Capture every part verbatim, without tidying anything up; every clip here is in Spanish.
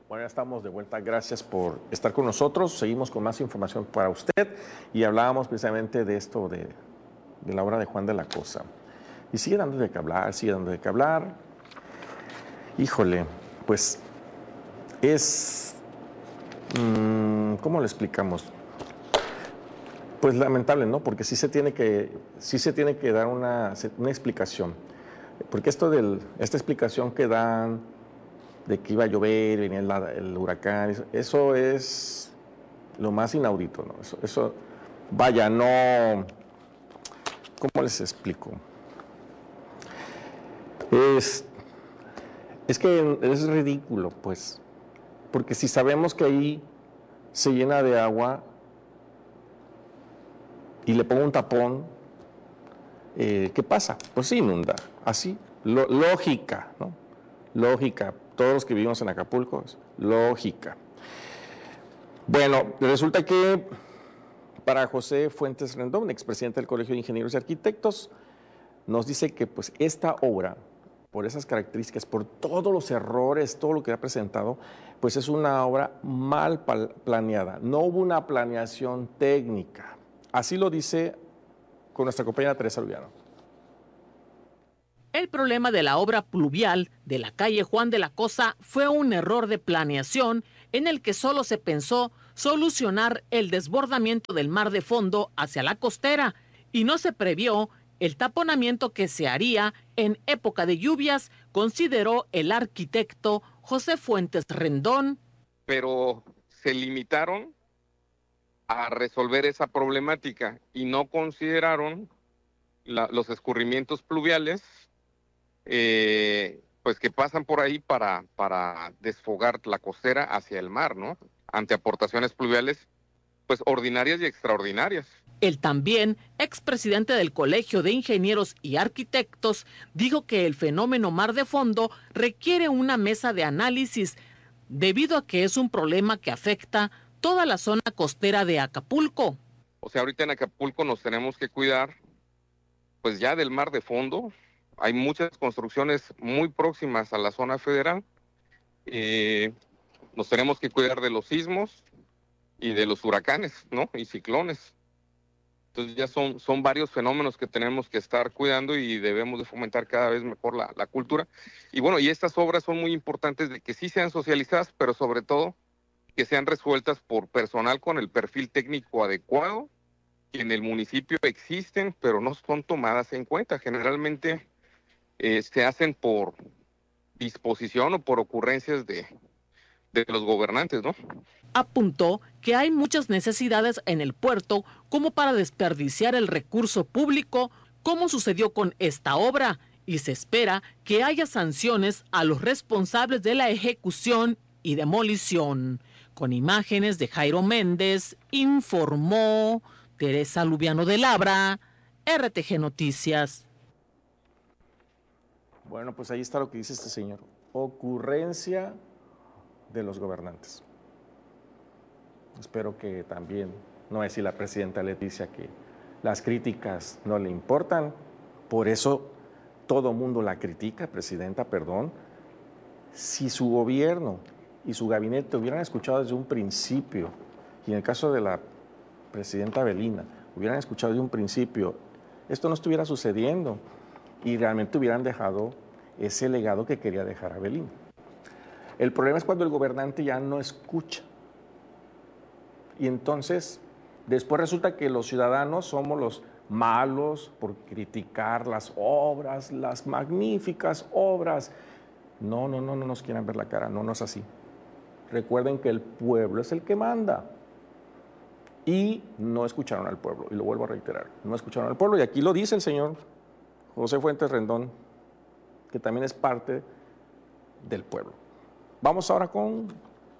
Bueno, ya estamos de vuelta. Gracias por estar con nosotros. Seguimos con más información para usted y hablábamos precisamente de esto, de, de la obra de Juan de la Cosa. Y sigue dando de qué hablar, sigue dando de qué hablar. Híjole, pues es... Mmm, ¿cómo lo explicamos? Pues lamentable, ¿no? Porque sí se tiene que, sí se tiene que dar una, una explicación. Porque esto del, esta explicación que dan de que iba a llover, venía el, el huracán, eso, eso es lo más inaudito, ¿no? Eso, eso, vaya, no... ¿Cómo les explico? Es, es que es ridículo, pues, porque si sabemos que ahí se llena de agua y le pongo un tapón, eh, ¿qué pasa? Pues se inunda, así, Lo, lógica, ¿no? Lógica, todos los que vivimos en Acapulco, lógica. Bueno, resulta que para José Fuentes Rendón, expresidente del Colegio de Ingenieros y Arquitectos, nos dice que pues esta obra, por esas características, por todos los errores, todo lo que ha presentado, pues es una obra mal planeada. No hubo una planeación técnica. Así lo dice con nuestra compañera Teresa Lubiano. El problema de la obra pluvial de la calle Juan de la Cosa fue un error de planeación en el que solo se pensó solucionar el desbordamiento del mar de fondo hacia la costera y no se previó el taponamiento que se haría en época de lluvias, consideró el arquitecto José Fuentes Rendón. Pero se limitaron a resolver esa problemática y no consideraron la, los escurrimientos pluviales Eh, pues que pasan por ahí para, para desfogar la costera hacia el mar, ¿no? Ante aportaciones pluviales, pues ordinarias y extraordinarias. El también expresidente del Colegio de Ingenieros y Arquitectos dijo que el fenómeno mar de fondo requiere una mesa de análisis debido a que es un problema que afecta toda la zona costera de Acapulco. O sea, ahorita en Acapulco nos tenemos que cuidar, pues ya del mar de fondo. Hay muchas construcciones muy próximas a la zona federal. Eh, nos tenemos que cuidar de los sismos y de los huracanes, ¿no? Y ciclones. Entonces ya son, son varios fenómenos que tenemos que estar cuidando y debemos de fomentar cada vez mejor la, la cultura. Y bueno, y estas obras son muy importantes de que sí sean socializadas, pero sobre todo que sean resueltas por personal con el perfil técnico adecuado, que en el municipio existen, pero no son tomadas en cuenta. Generalmente Eh, se hacen por disposición o por ocurrencias de, de los gobernantes, ¿no? Apuntó que hay muchas necesidades en el puerto como para desperdiciar el recurso público, como sucedió con esta obra, y se espera que haya sanciones a los responsables de la ejecución y demolición. Con imágenes de Jairo Méndez, informó Teresa Lubiano de Labra, R T G Noticias. Bueno, pues ahí está lo que dice este señor. Ocurrencia de los gobernantes. Espero que también, no es si la presidenta Leticia, que las críticas no le importan, por eso todo mundo la critica, presidenta, perdón. Si su gobierno y su gabinete hubieran escuchado desde un principio, y en el caso de la presidenta Avelina, hubieran escuchado desde un principio, esto no estuviera sucediendo y realmente hubieran dejado ese legado que quería dejar Avelina. El problema es cuando el gobernante ya no escucha. Y entonces, después resulta que los ciudadanos somos los malos por criticar las obras, las magníficas obras. No, no, no, no nos quieran ver la cara, no, no es así. Recuerden que el pueblo es el que manda. Y no escucharon al pueblo, y lo vuelvo a reiterar, no escucharon al pueblo, y aquí lo dice el señor José Fuentes Rendón, que también es parte del pueblo. Vamos ahora con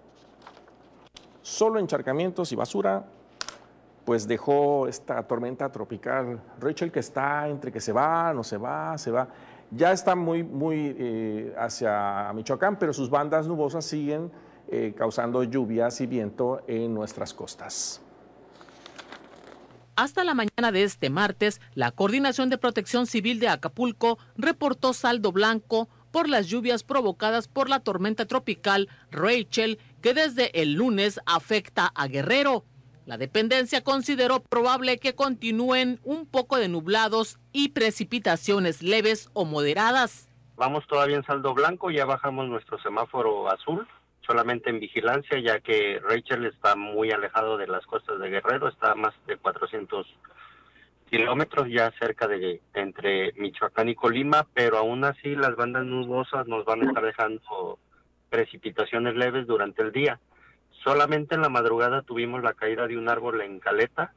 solo encharcamientos y basura, pues dejó esta tormenta tropical Rachel, que está entre que se va, no se va, se va. Ya está muy, muy eh, hacia Michoacán, pero sus bandas nubosas siguen eh, causando lluvias y viento en nuestras costas. Hasta la mañana de este martes, la Coordinación de Protección Civil de Acapulco reportó saldo blanco por las lluvias provocadas por la tormenta tropical Rachel, que desde el lunes afecta a Guerrero. La dependencia consideró probable que continúen un poco de nublados y precipitaciones leves o moderadas. Vamos todavía en saldo blanco, ya bajamos nuestro semáforo azul, solamente en vigilancia, ya que Rachel está muy alejado de las costas de Guerrero, está a más de cuatrocientos kilómetros ya cerca de entre Michoacán y Colima, pero aún así las bandas nubosas nos van a estar dejando precipitaciones leves durante el día. Solamente en la madrugada tuvimos la caída de un árbol en Caleta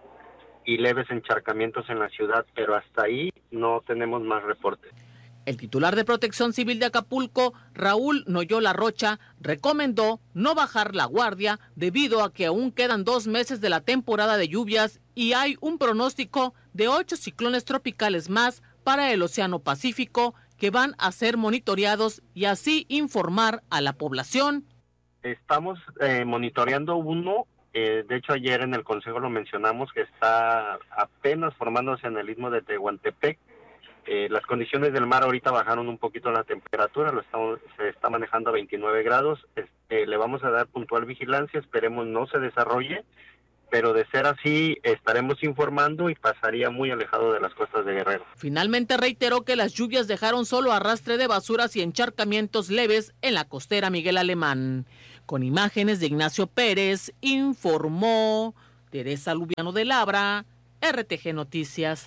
y leves encharcamientos en la ciudad, pero hasta ahí no tenemos más reportes. El titular de Protección Civil de Acapulco, Raúl Noyola Rocha, recomendó no bajar la guardia debido a que aún quedan dos meses de la temporada de lluvias y hay un pronóstico de ocho ciclones tropicales más para el Océano Pacífico que van a ser monitoreados y así informar a la población. Estamos eh, monitoreando uno, eh, de hecho ayer en el Consejo lo mencionamos, que está apenas formándose en el istmo de Tehuantepec. Eh, las condiciones del mar ahorita bajaron un poquito la temperatura, lo estamos, se está manejando a veintinueve grados, este, le vamos a dar puntual vigilancia, esperemos no se desarrolle, pero de ser así estaremos informando y pasaría muy alejado de las costas de Guerrero. Finalmente reiteró que las lluvias dejaron solo arrastre de basuras y encharcamientos leves en la costera Miguel Alemán. Con imágenes de Ignacio Pérez, informó Teresa Lubiano de Labra, R T G Noticias.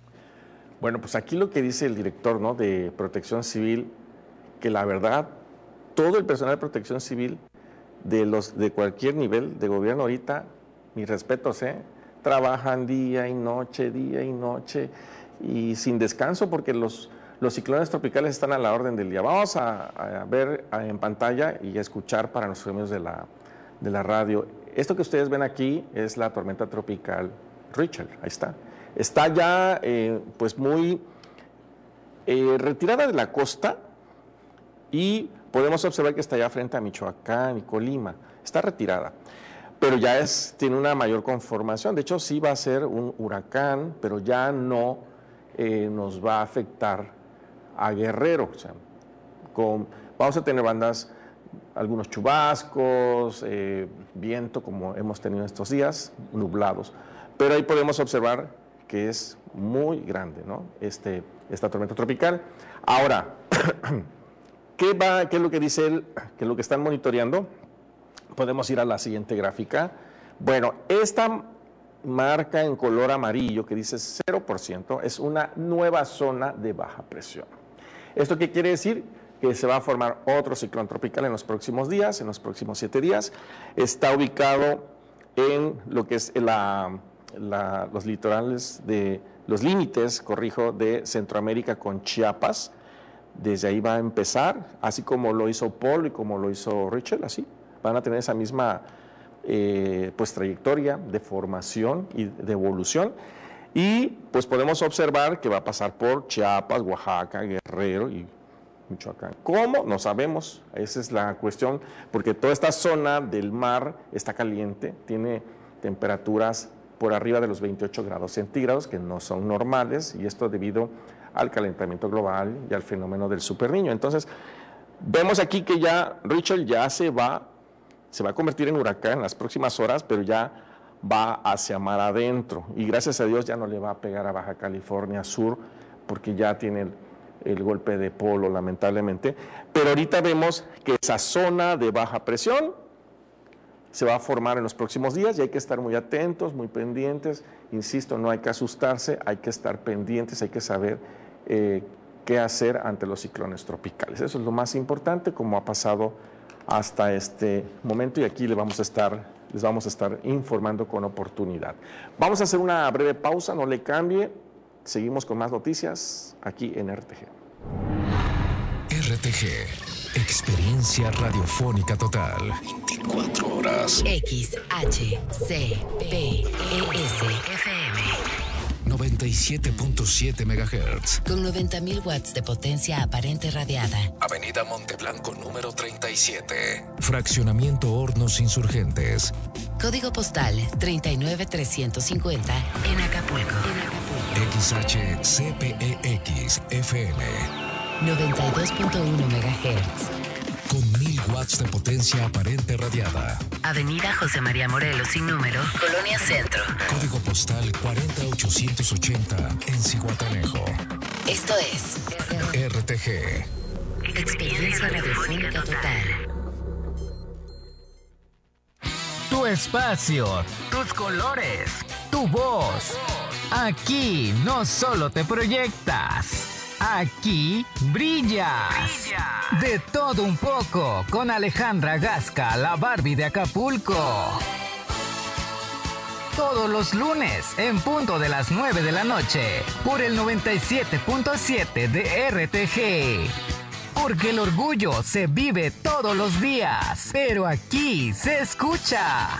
Bueno, pues aquí lo que dice el director, ¿no?, de Protección Civil, que la verdad, todo el personal de Protección Civil de los de cualquier nivel de gobierno ahorita, mis respetos, ¿eh? Trabajan día y noche, día y noche, y sin descanso, porque los, los ciclones tropicales están a la orden del día. Vamos a, a ver a, en pantalla y a escuchar para nuestros amigos de la, de la radio. Esto que ustedes ven aquí es la tormenta tropical Rachel, ahí está. Está ya eh, pues muy eh, retirada de la costa y podemos observar que está ya frente a Michoacán y Colima. Está retirada, pero ya es, tiene una mayor conformación. De hecho, sí va a ser un huracán, pero ya no eh, nos va a afectar a Guerrero. O sea, con, vamos a tener bandas, algunos chubascos, eh, viento, como hemos tenido estos días, nublados. Pero ahí podemos observar que es muy grande, ¿no? Este, esta tormenta tropical. Ahora, ¿qué, va, ¿qué es lo que dice él? ¿Qué es lo que están monitoreando? Podemos ir a la siguiente gráfica. Bueno, esta marca en color amarillo que dice cero por ciento es una nueva zona de baja presión. ¿Esto qué quiere decir? Que se va a formar otro ciclón tropical en los próximos días, en los próximos siete días. Está ubicado en lo que es la... La, los litorales de los límites, corrijo, de Centroamérica con Chiapas. Desde ahí va a empezar, así como lo hizo Paul y como lo hizo Rachel, así van a tener esa misma eh, pues trayectoria de formación y de evolución. Y pues podemos observar que va a pasar por Chiapas, Oaxaca, Guerrero y Michoacán. ¿Cómo? No sabemos, esa es la cuestión, porque toda esta zona del mar está caliente, tiene temperaturas por arriba de los veintiocho grados centígrados, que no son normales, y esto debido al calentamiento global y al fenómeno del superniño. Entonces, vemos aquí que ya Rachel ya se va, se va a convertir en huracán en las próximas horas, pero ya va hacia mar adentro, y gracias a Dios ya no le va a pegar a Baja California Sur, porque ya tiene el, el golpe de polo, lamentablemente. Pero ahorita vemos que esa zona de baja presión se va a formar en los próximos días y hay que estar muy atentos, muy pendientes. Insisto, no hay que asustarse, hay que estar pendientes, hay que saber eh, qué hacer ante los ciclones tropicales. Eso es lo más importante, como ha pasado hasta este momento, y aquí les vamos a estar, les vamos a estar informando con oportunidad. Vamos a hacer una breve pausa, no le cambie. Seguimos con más noticias aquí en R T G. R T G. Experiencia radiofónica total. veinticuatro horas. X H C P E S F M. noventa y siete punto siete megahertz. Con noventa mil watts de potencia aparente radiada. Avenida Monteblanco número treinta y siete. Fraccionamiento Hornos Insurgentes. Código postal treinta y nueve trescientos cincuenta en Acapulco. En Acapulco. X H C P E X F M. noventa y dos punto uno megahertz. Con mil watts de potencia aparente radiada. Avenida José María Morelos sin número, Colonia Centro. Código postal cuarenta ochocientos ochenta en Zihuatanejo. Esto es R T G. Experiencia Radiofónica Total. Tu espacio, tus colores, tu voz. Aquí no solo te proyectas, aquí brillas. De todo un poco con Alejandra Gasca, la Barbie de Acapulco. Todos los lunes en punto de las nueve de la noche por el noventa y siete punto siete de R T G. Porque el orgullo se vive todos los días, pero aquí se escucha.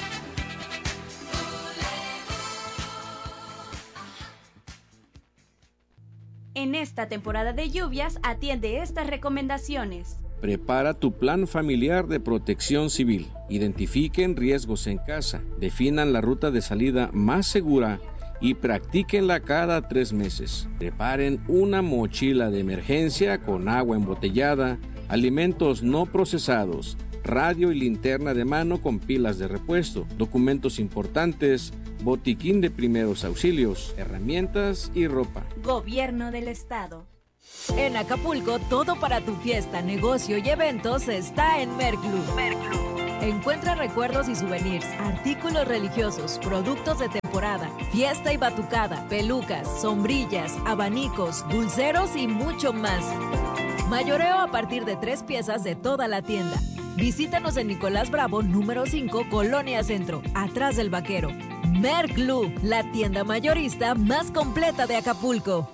En esta temporada de lluvias, atiende estas recomendaciones. Prepara tu plan familiar de protección civil. Identifiquen riesgos en casa, definan la ruta de salida más segura y practíquenla cada tres meses. Preparen una mochila de emergencia con agua embotellada, alimentos no procesados, radio y linterna de mano con pilas de repuesto, documentos importantes, botiquín de primeros auxilios, herramientas y ropa. Gobierno del Estado. En Acapulco, todo para tu fiesta, negocio y eventos está en Merclub. Merclub. Encuentra recuerdos y souvenirs, artículos religiosos, productos de temporada, fiesta y batucada, pelucas, sombrillas, abanicos, dulceros y mucho más. Mayoreo a partir de tres piezas de toda la tienda. Visítanos en Nicolás Bravo, número cinco, Colonia Centro, atrás del Vaquero. Merclub, la tienda mayorista más completa de Acapulco.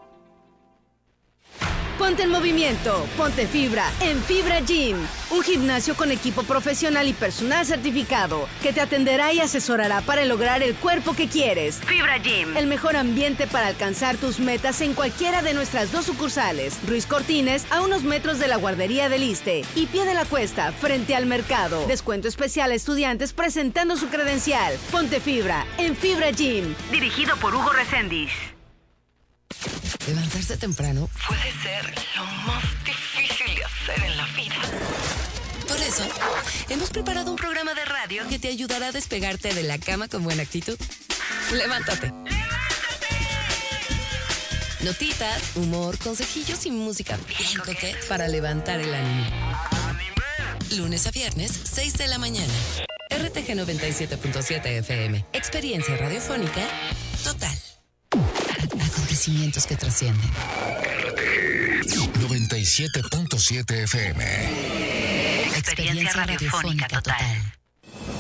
Ponte en movimiento, ponte fibra en Fibra Gym, un gimnasio con equipo profesional y personal certificado que te atenderá y asesorará para lograr el cuerpo que quieres. Fibra Gym, el mejor ambiente para alcanzar tus metas en cualquiera de nuestras dos sucursales. Ruiz Cortines, a unos metros de la guardería del Iste, y Pie de la Cuesta, frente al mercado. Descuento especial a estudiantes presentando su credencial. Ponte fibra en Fibra Gym, dirigido por Hugo Reséndiz. Levantarse temprano puede ser lo más difícil de hacer en la vida. Por eso, hemos preparado un programa de radio que te ayudará a despegarte de la cama con buena actitud. Levántate. Notitas, humor, consejillos y música bien coqueta para levantar el ánimo. Lunes a viernes, seis de la mañana. R T G noventa y siete punto siete F M. Experiencia radiofónica total. Acontecimientos que trascienden. R T G noventa y siete punto siete F M. Experiencia radiofónica total.